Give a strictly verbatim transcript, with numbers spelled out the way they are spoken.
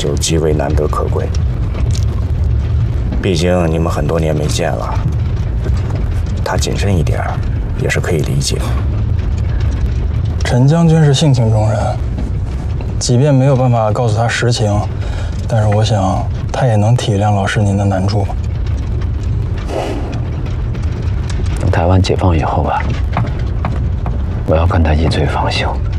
就极为难得可贵。毕竟你们很多年没见了，他谨慎一点也是可以理解。 陈将军是性情中人，即便没有办法告诉他实情，但是我想他也能体谅老师您的难处。 等台湾解放以后吧，我要跟他一醉方休。